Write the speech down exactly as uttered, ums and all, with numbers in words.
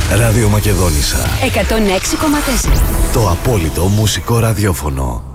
Ραδιομακεδόνισσα εκατόν έξι κόμμα τέσσερα. Το απόλυτο μουσικό ραδιόφωνο.